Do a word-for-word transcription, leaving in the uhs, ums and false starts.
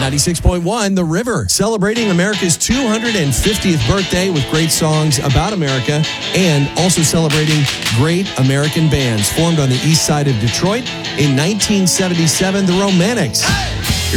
ninety-six point one, The River, celebrating America's two hundred fiftieth birthday with great songs about America and also celebrating great American bands formed on the east side of Detroit. In nineteen seventy-seven, The Romantics.